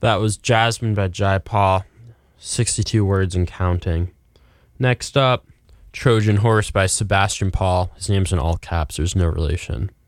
That was Jasmine by Jai Paul, 62 words and counting. Next up, Trojan Horse by Sebastian Paul. His name's in all caps, there's no relation.